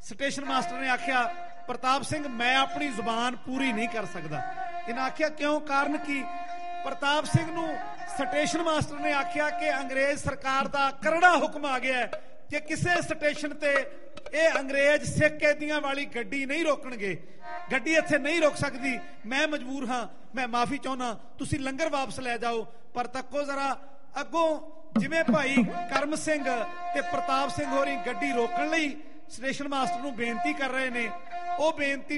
Station master ने आख्या प्रताप सिंह मैं अपनी जुबान पूरी नहीं कर सकता। इन्हें आख्या क्यों, कारण की? प्रताप सिंह नूं स्टेशन मास्टर ने आख्या कि अंग्रेज सरकार का करड़ा हुक्म आ गया है कि किसी स्टेशन ते ये अंग्रेज सिख कैदियां वाली गड्डी नहीं रोकणगे, गड्डी इत्थे नहीं रोक सकती, मैं मजबूर हाँ, मैं माफी चाहना, तुसी लंगर वापस ले जाओ। पर तको जरा अगों जिवें भाई करम सिंह ते प्रताप सिंह होरी गड्डी रोकण लई स्टेशन मास्टर नूं बेनती कर रहे ने, ਉਹ ਬੇਨਤੀ